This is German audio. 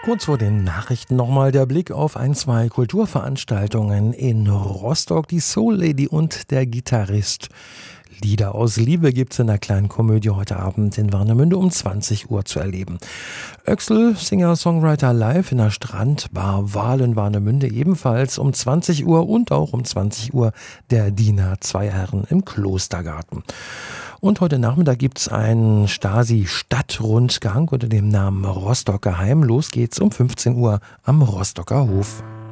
Kurz vor den Nachrichten nochmal der Blick auf zwei Kulturveranstaltungen in Rostock. Die Soul Lady und der Gitarrist. Lieder aus Liebe gibt's in der kleinen Komödie heute Abend in Warnemünde um 20 Uhr zu erleben. Öxl, Singer-Songwriter live in der Strandbar Wahl in Warnemünde ebenfalls um 20 Uhr und auch um 20 Uhr der Diener Zwei Herren im Klostergarten. Und heute Nachmittag gibt's einen Stasi-Stadtrundgang unter dem Namen Rostock Geheim. Los geht's um 15 Uhr am Rostocker Hof.